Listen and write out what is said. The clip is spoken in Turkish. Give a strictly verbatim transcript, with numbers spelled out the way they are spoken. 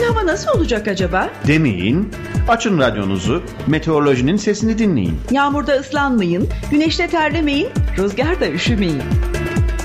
Yarın hava nasıl olacak acaba? Demeyin. Açın radyonuzu, meteorolojinin sesini dinleyin. Yağmurda ıslanmayın, güneşte terlemeyin, rüzgarda üşümeyin.